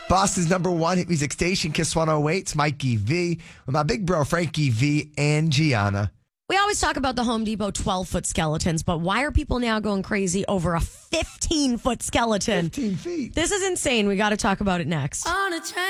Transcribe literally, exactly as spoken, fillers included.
Boston's number one hit music station, Kiss one oh eight. It's Mikey V with my big bro, Frankie V and Gianna. We always talk about the Home Depot twelve-foot skeletons, but why are people now going crazy over a fifteen-foot skeleton? fifteen feet. This is insane. We got to talk about it next. On a train.